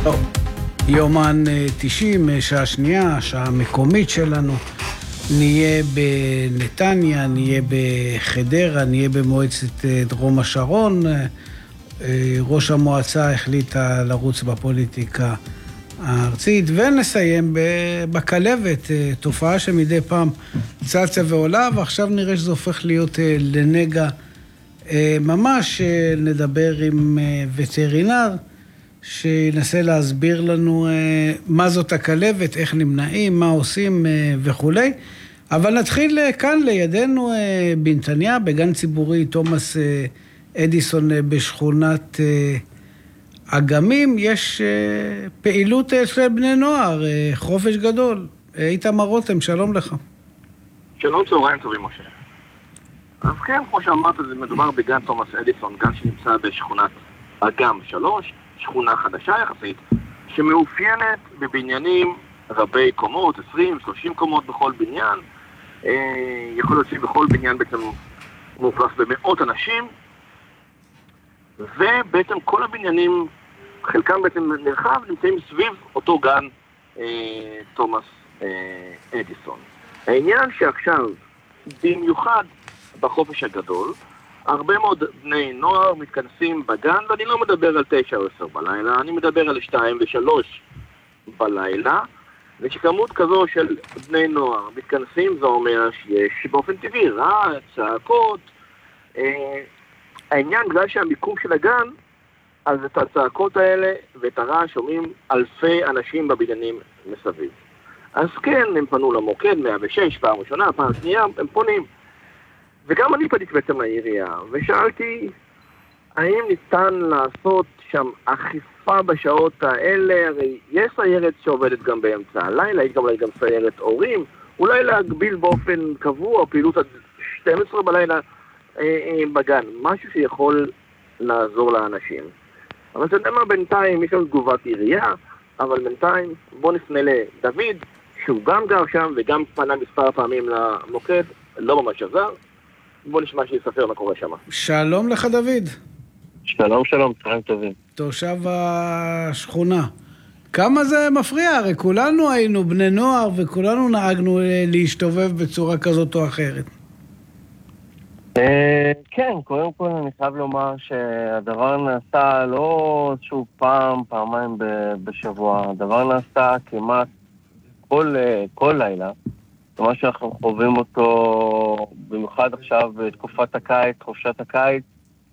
טוב, יומן 90, שעה שנייה, שעה מקומית שלנו. נהיה בנתניה, נהיה בחדרה, נהיה במועצת דרום השרון. ראש המועצה החליטה לרוץ בפוליטיקה הארצית, ונסיים בכלבת, תופעה שמדי פעם צצה ועולה, ועכשיו נראה שזה הופך להיות לנגע ממש. נדבר עם וטרינר שינסה להסביר לנו מה זאת הכלבת, איך נמנעים, מה עושים וכולי. אבל נתחיל כאן לידינו בנתניה, בגן ציבורי תומאס אדיסון בשכונת אגמים. יש פעילות של בני נוער, חופש גדול. איתמר רותם, שלום לך. שלום, צהריים טובים, משה. אז כן, כמו שאמרת, זה מדובר בגן תומאס אדיסון, גן שנמצא בשכונת אגם 3, שכונה חדשה יחסית, שמאופיינת בבניינים רבי קומות, 20-30 קומות בכל בניין. יכול להיות שבכל בניין בעצם מאופלס במאות אנשים, ובעצם כל הבניינים, חלקם בעצם נרחב, נמצאים סביב אותו גן תומאס אדיסון. העניין שעכשיו, במיוחד בחופש הגדול, הרבה מאוד בני נוער מתכנסים בגן, ואני לא מדבר על 9 או 10 בלילה, אני מדבר על 2 ו-3 בלילה, וכשכמות כזו של בני נוער מתכנסים, זה אומר שיש באופן טבעי רעש, צעקות. העניין, בגלל שהמיקום של הגן, אז את הצעקות האלה ואת הרעש שומעים אלפי אנשים בבניינים מסביב. אז כן, הם פנו למוקד 106, פעם ראשונה, פעם שנייה, הם פונים. וגם אני פניתי בעצם לעירייה, ושאלתי, האם ניתן לעשות שם אכיפה בשעות האלה? הרי יש סיירת שעובדת גם באמצע הלילה, יש גם סיירת הורים, אולי להגביל באופן קבוע, פעילות עד 12 בלילה בגן, משהו שיכול לעזור לאנשים. אבל אתה יודע מה, בינתיים יש לנו תגובת עירייה, אבל בינתיים בוא נפנה לדוד, שהוא גם גר שם וגם פנה מספר פעמים למוקד, לא ממש עזר. בוא נשמע שיספר מה קורה שם. שלום לך דוד. שלום, צהריים טובים. תושב השכונה. כמה זה מפריע? הרי כולנו היינו בני נוער וכולנו נהגנו להשתובב בצורה כזאת או אחרת. כן, קודם כל אני חייב לומר שהדבר נעשה לא איזשהו פעמיים בשבוע. הדבר נעשה כמעט כל לילה. מה שאנחנו חווים אותו במיוחד עכשיו בתקופת הקיץ, חופשת הקיץ,